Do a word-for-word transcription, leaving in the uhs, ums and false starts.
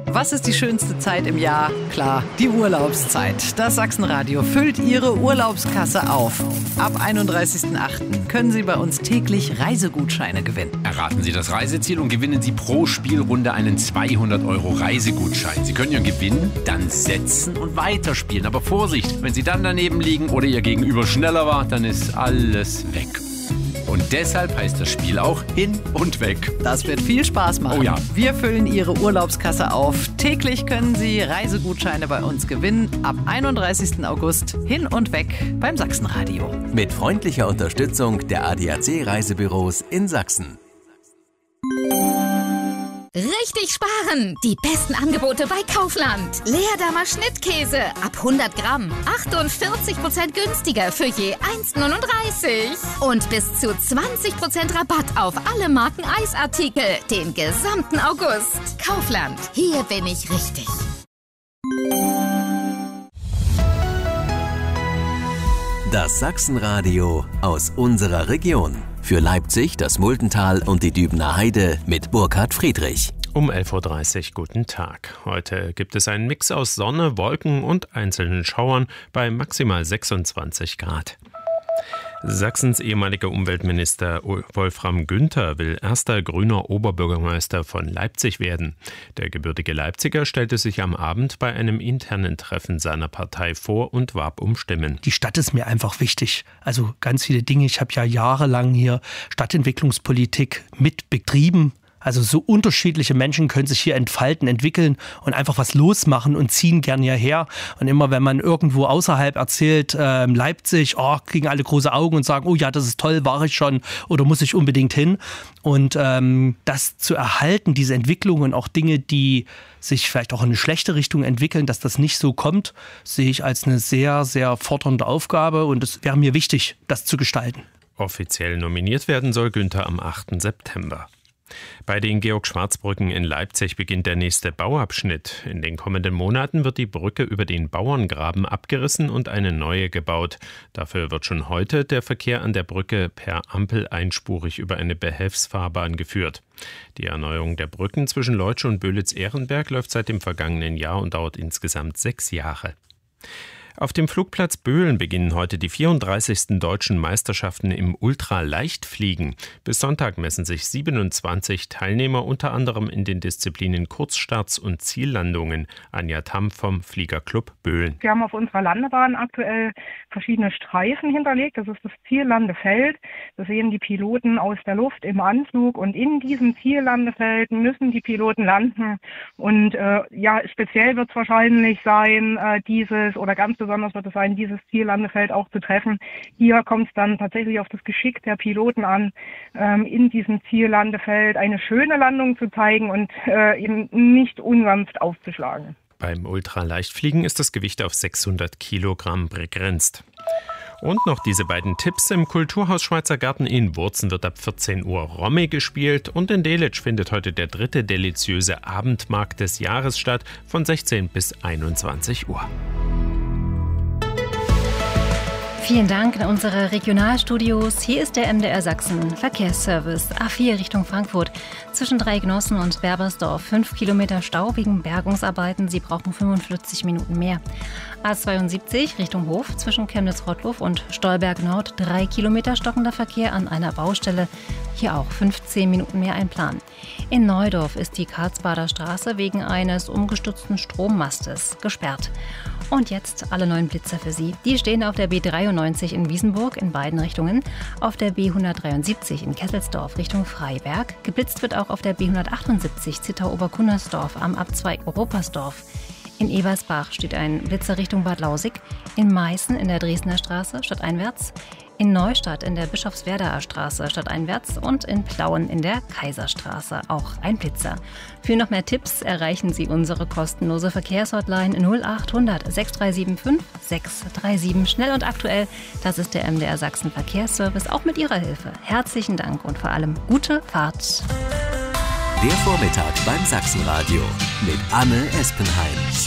Was ist die schönste Zeit im Jahr? Klar, die Urlaubszeit. Das Sachsenradio füllt Ihre Urlaubskasse auf. Ab einunddreißigsten achten können Sie bei uns täglich Reisegutscheine gewinnen. Erraten Sie das Reiseziel und gewinnen Sie pro Spielrunde einen zweihundert Euro Reisegutschein. Sie können Ihren Gewinn dann setzen und weiterspielen. Aber Vorsicht, wenn Sie dann daneben liegen oder Ihr Gegenüber schneller war, dann ist alles weg. Und deshalb heißt das Spiel auch Hin und Weg. Das wird viel Spaß machen. Oh ja. Wir füllen Ihre Urlaubskasse auf. Täglich können Sie Reisegutscheine bei uns gewinnen. Ab einunddreißigsten August Hin und Weg beim Sachsenradio. Mit freundlicher Unterstützung der A D A C Reisebüros in Sachsen. Richtig sparen! Die besten Angebote bei Kaufland. Leerdammer Schnittkäse ab hundert Gramm. achtundvierzig Prozent günstiger für je eins neununddreißig. Und bis zu zwanzig Prozent Rabatt auf alle Marken Eisartikel. Den gesamten August. Kaufland. Hier bin ich richtig. Das Sachsenradio aus unserer Region. Für Leipzig, das Muldental und die Dübener Heide mit Burkhard Friedrich. Um elf Uhr dreißig, guten Tag. Heute gibt es einen Mix aus Sonne, Wolken und einzelnen Schauern bei maximal sechsundzwanzig Grad. Sachsens ehemaliger Umweltminister Wolfram Günther will erster grüner Oberbürgermeister von Leipzig werden. Der gebürtige Leipziger stellte sich am Abend bei einem internen Treffen seiner Partei vor und warb um Stimmen. Die Stadt ist mir einfach wichtig. Also ganz viele Dinge. Ich habe ja jahrelang hier Stadtentwicklungspolitik mit betrieben. Also so unterschiedliche Menschen können sich hier entfalten, entwickeln und einfach was losmachen und ziehen gern hierher. Und immer wenn man irgendwo außerhalb erzählt, äh, Leipzig, oh, kriegen alle große Augen und sagen, oh ja, das ist toll, war ich schon oder muss ich unbedingt hin. Und ähm, das zu erhalten, diese Entwicklung und auch Dinge, die sich vielleicht auch in eine schlechte Richtung entwickeln, dass das nicht so kommt, sehe ich als eine sehr, sehr fordernde Aufgabe. Und es wäre mir wichtig, das zu gestalten. Offiziell nominiert werden soll Günther am achten September. Bei den Georg-Schwarz-Brücken in Leipzig beginnt der nächste Bauabschnitt. In den kommenden Monaten wird die Brücke über den Bauerngraben abgerissen und eine neue gebaut. Dafür wird schon heute der Verkehr an der Brücke per Ampel einspurig über eine Behelfsfahrbahn geführt. Die Erneuerung der Brücken zwischen Leutsch und Böhlitz-Ehrenberg läuft seit dem vergangenen Jahr und dauert insgesamt sechs Jahre. Auf dem Flugplatz Böhlen beginnen heute die vierunddreißigsten deutschen Meisterschaften im Ultraleichtfliegen. Bis Sonntag messen sich siebenundzwanzig Teilnehmer, unter anderem in den Disziplinen Kurzstarts und Ziellandungen. Anja Tamm vom Fliegerclub Böhlen. Wir haben auf unserer Landebahn aktuell verschiedene Streifen hinterlegt. Das ist das Ziellandefeld. Das sehen die Piloten aus der Luft im Anflug. Und in diesem Ziellandefeld müssen die Piloten landen. Und äh, ja, speziell wird es wahrscheinlich sein, äh, dieses oder ganz besonders wird es sein, dieses Ziellandefeld auch zu treffen. Hier kommt es dann tatsächlich auf das Geschick der Piloten an, ähm, in diesem Ziellandefeld eine schöne Landung zu zeigen und äh, eben nicht unsanft aufzuschlagen. Beim Ultraleichtfliegen ist das Gewicht auf sechshundert Kilogramm begrenzt. Und noch diese beiden Tipps. Im Kulturhaus Schweizer Garten in Wurzen wird ab vierzehn Uhr Romme gespielt und in Delitzsch findet heute der dritte deliziöse Abendmarkt des Jahres statt von sechzehn bis einundzwanzig Uhr. Vielen Dank an unsere Regionalstudios. Hier ist der M D R Sachsen Verkehrsservice. A vier Richtung Frankfurt. Zwischen Dreigenossen und Berbersdorf. Fünf Kilometer Stau wegen Bergungsarbeiten. Sie brauchen fünfundvierzig Minuten mehr. A zweiundsiebzig Richtung Hof. Zwischen Chemnitz-Rottluff und Stolberg Nord. Drei Kilometer stockender Verkehr an einer Baustelle. Hier auch fünfzehn Minuten mehr einplanen. In Neudorf ist die Karlsbader Straße wegen eines umgestürzten Strommastes gesperrt. Und jetzt alle neuen Blitzer für Sie. Die stehen auf der B dreiundneunzig in Wiesenburg in beiden Richtungen, auf der B hundertdreiundsiebzig in Kesselsdorf Richtung Freiberg. Geblitzt wird auch auf der B hundertachtundsiebzig Zittau-Oberkunnersdorf am Abzweig Europasdorf. In Ebersbach steht ein Blitzer Richtung Bad Lausig, in Meißen in der Dresdner Straße stadteinwärts, in Neustadt in der Bischofswerdaer Straße stadteinwärts und in Plauen in der Kaiserstraße auch ein Blitzer. Für noch mehr Tipps erreichen Sie unsere kostenlose Verkehrshotline null acht hundert sechs drei sieben fünf sechs drei sieben. Schnell und aktuell, das ist der M D R Sachsen Verkehrsservice, auch mit Ihrer Hilfe. Herzlichen Dank und vor allem gute Fahrt. Der Vormittag beim Sachsenradio mit Anne Espenheim.